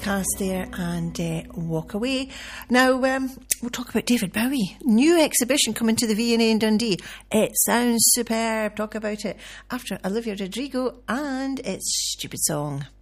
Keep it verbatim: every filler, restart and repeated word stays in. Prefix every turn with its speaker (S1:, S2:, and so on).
S1: podcast there and uh, walk away. Now, um, we'll talk about David Bowie. New exhibition coming to the V and A in Dundee. It sounds superb. Talk about it after Olivia Rodrigo and its Stupid Song.